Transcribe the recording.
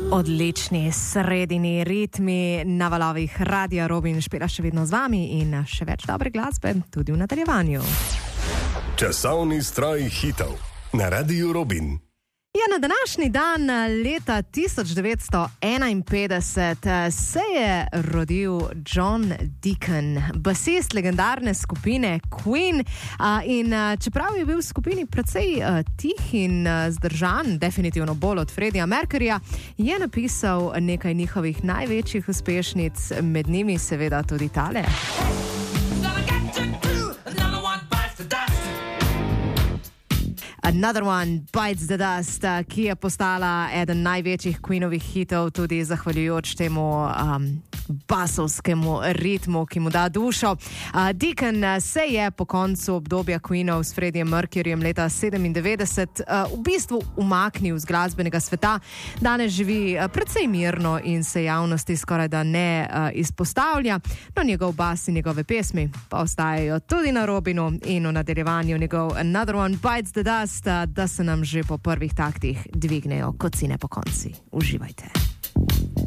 Odlični sredini ritmi na valovih Radia Robin špila še vedno z vami in še več dobre glasbe tudi v nadaljevanju. Časovni stroj hitov na Radiu Robin. Ja, na današnji dan leta 1951 se je rodil John Deacon, basist legendarne skupine Queen. In čeprav je bil v skupini precej tih in zdržan, definitivno bolj od Freddija Mercuryja, je napisal nekaj njihovih največjih uspešnic, med njimi seveda tudi tale. Another One Bites the Dust, ki je postala eden največjih Queenovih hitov, tudi zahvaljujoč temu basovskemu ritmu, ki mu da dušo. Deacon se je po koncu obdobja Queenov s Freddiem Mercuryjem leta 1997 v bistvu umaknil z glasbenega sveta. Danes živi precej mirno in se javnosti skoraj da ne izpostavlja, no njegov bas in njegove pesmi pa ostajajo tudi na Robinu in v nadaljevanju njegov Another One Bites the Dust, da se nam že po prvih taktih dvignejo kocine po konci. Uživajte.